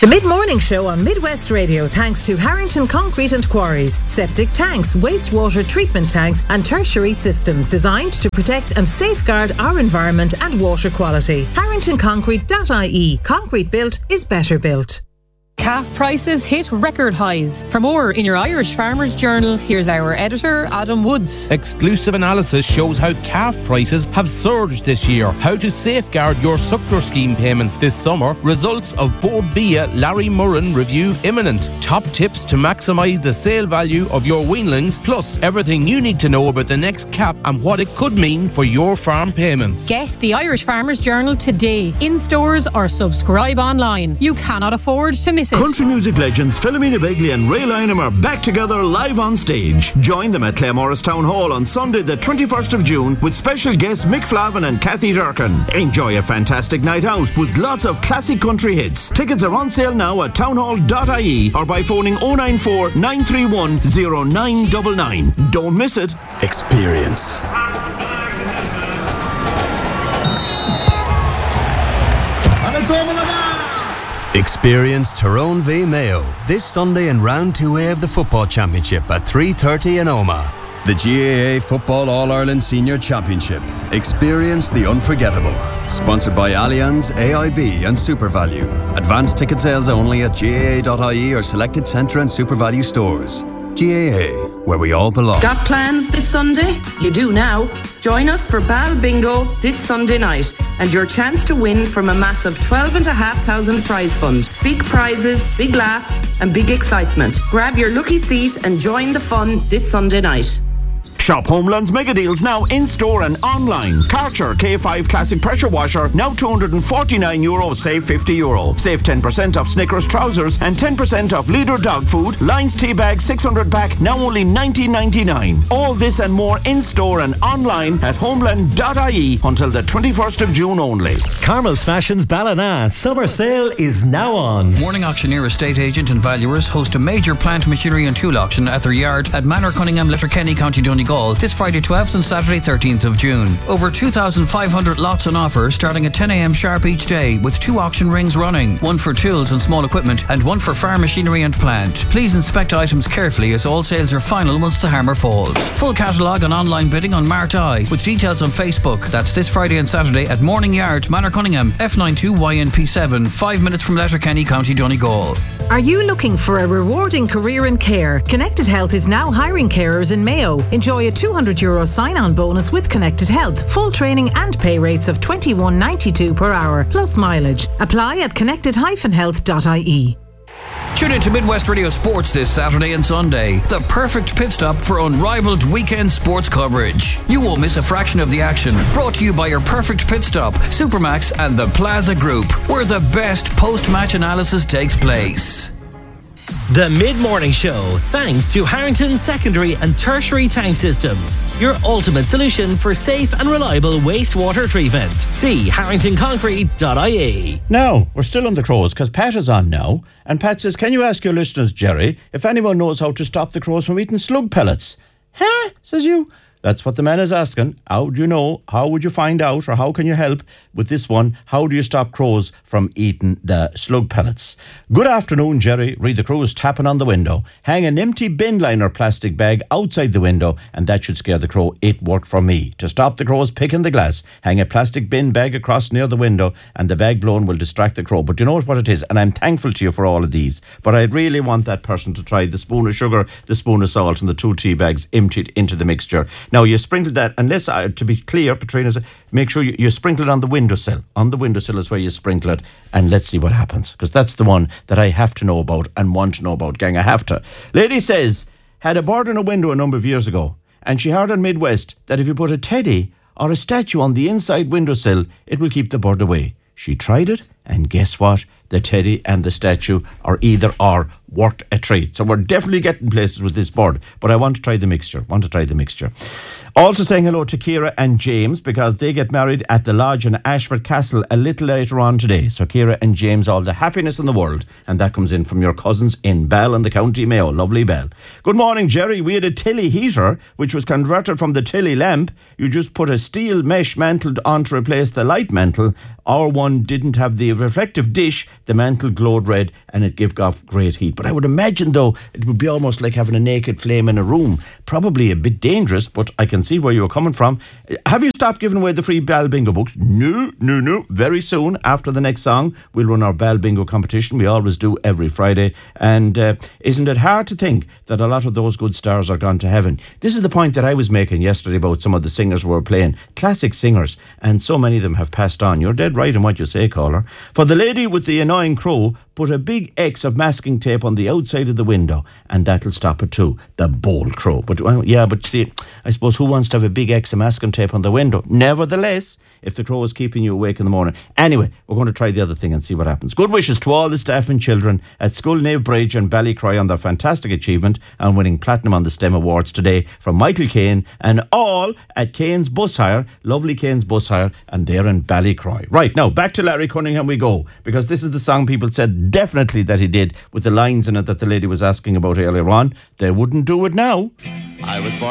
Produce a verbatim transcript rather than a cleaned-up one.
The Mid-Morning Show on Midwest Radio, thanks to Harrington Concrete and Quarries, septic tanks, wastewater treatment tanks and tertiary systems designed to protect and safeguard our environment and water quality. harrington concrete dot I E. Concrete built is better built. Calf prices hit record highs. For more in your Irish Farmers Journal, here's our editor, Adam Woods. Exclusive analysis shows how calf prices have surged this year. How to safeguard your suckler scheme payments this summer. Results of Board Bia Larry Murren review imminent. Top tips to maximise the sale value of your weanlings. Plus, everything you need to know about the next cap and what it could mean for your farm payments. Get the Irish Farmers Journal today, in stores or subscribe online. You cannot afford to miss it. Country music legends Philomena Begley and Ray Lynham are back together live on stage. Join them at Claremorris Town Hall on Sunday the twenty-first of June with special guests Mick Flavin and Kathy Durkin. Enjoy a fantastic night out with lots of classic country hits. Tickets are on sale now at townhall dot I E or by phoning oh nine four, nine three one, oh nine nine nine. Don't miss it. Experience. And it's over the bar. Experience Tyrone v Mayo this Sunday in Round two A of the Football Championship at three thirty in Omagh. The G A A Football All-Ireland Senior Championship. Experience the unforgettable. Sponsored by Allianz, A I B and SuperValue. Advanced ticket sales only at G A A dot I E or selected Centre and SuperValue stores. G A A, where we all belong. Got plans this Sunday? You do now. Join us for Bal Bingo this Sunday night and your chance to win from a massive twelve and a half thousand prize fund. Big prizes, big laughs and big excitement. Grab your lucky seat and join the fun this Sunday night. Shop Homeland's mega deals now in store and online. Karcher K five Classic Pressure Washer now two hundred forty-nine euro, save fifty euro. Save ten percent off Snickers trousers and ten percent off Leader dog food. Lions tea bag six hundred pack now only nineteen ninety-nine. All this and more in store and online at homeland dot I E until the twenty-first of June only. Carmel's Fashions Ballina summer sale is now on. Morning Auctioneer estate agent and valuers host a major plant, machinery and tool auction at their yard at Manor Cunningham, Letterkenny, County Donegal this Friday twelfth and Saturday thirteenth of June. Over two thousand five hundred lots on offer starting at ten a m sharp each day with two auction rings running, one for tools and small equipment and one for farm machinery and plant. Please inspect items carefully as all sales are final once the hammer falls. Full catalogue and online bidding on Mart Eye with details on Facebook. That's this Friday and Saturday at Morning Yard, Manor Cunningham, F ninety-two Y N P seven, five minutes from Letterkenny, County Donegal. Are you looking for a rewarding career in care? Connected Health is now hiring carers in Mayo. Enjoy a two hundred euro sign-on bonus with Connected Health. Full training and pay rates of twenty-one ninety-two per hour, plus mileage. Apply at connected dash health dot I E. Tune in to Midwest Radio Sports this Saturday and Sunday. The perfect pit stop for unrivaled weekend sports coverage. You won't miss a fraction of the action. Brought to you by your perfect pit stop, Supermax and the Plaza Group, where the best post-match analysis takes place. The Mid-Morning Show, thanks to Harrington Secondary and Tertiary Tank Systems, your ultimate solution for safe and reliable wastewater treatment. See harrington concrete dot I E. Now, we're still on the crows because Pat is on now. And Pat says, can you ask your listeners, Jerry, if anyone knows how to stop the crows from eating slug pellets? Huh? Says you. That's what the man is asking. How do you know? How would you find out? Or how can you help with this one? How do you stop crows from eating the slug pellets? Good afternoon, Jerry. Read the crows tapping on the window. Hang an empty bin liner plastic bag outside the window and that should scare the crow. It worked for me. To stop the crows picking the glass, hang a plastic bin bag across near the window and the bag blown will distract the crow. But you know what it is? And I'm thankful to you for all of these. But I really want that person to try the spoon of sugar, the spoon of salt and the two tea bags emptied into the mixture. Now, you sprinkle that, unless, uh, to be clear, Patrina, make sure you, you sprinkle it on the windowsill. On the windowsill is where you sprinkle it, and let's see what happens, because that's the one that I have to know about and want to know about, gang. I have to. Lady says, had a bird in a window a number of years ago, and she heard on Midwest that if you put a teddy or a statue on the inside windowsill, it will keep the bird away. She tried it, and guess what? The teddy and the statue are either or worth a treat. So we're definitely getting places with this bird. But I want to try the mixture. Want to try the mixture. Also saying hello to Ciara and James because they get married at the lodge in Ashford Castle a little later on today. So Ciara and James, all the happiness in the world. And that comes in from your cousins in Bell in the County Mayo. Lovely Bell. Good morning, Jerry. We had a Tilly heater which was converted from the Tilly lamp. You just put a steel mesh mantle on to replace the light mantle. Our one didn't have the reflective dish, the mantle glowed red and it gave off great heat. But I would imagine, though, it would be almost like having a naked flame in a room. Probably a bit dangerous, but I can see where you were coming from. Have you stopped giving away the free Bal Bingo books? No, no, no. Very soon, after the next song, we'll run our Bal Bingo competition. We always do every Friday. And uh, isn't it hard to think that a lot of those good stars are gone to heaven? This is the point that I was making yesterday about some of the singers we were playing. Classic singers, and so many of them have passed on. You're dead right in what you say, caller. For the lady with the annoying crow, put a big X of masking tape on the outside of the window, and that'll stop it too. The bold crow. But well, yeah, but see, I suppose who wants to have a big X of masking tape on the window? Nevertheless, if the crow is keeping you awake in the morning. Anyway, we're going to try the other thing and see what happens. Good wishes to all the staff and children at Scullnave Bridge and Ballycroy on their fantastic achievement and winning platinum on the STEM Awards today from Michael Kane and all at Kane's Bus Hire, lovely Kane's Bus Hire, and they're in Ballycroy. Right, now back to Larry Cunningham we go, because this is the song people said definitely that he did, with the lines in it that the lady was asking about earlier on. They wouldn't do it now. I was born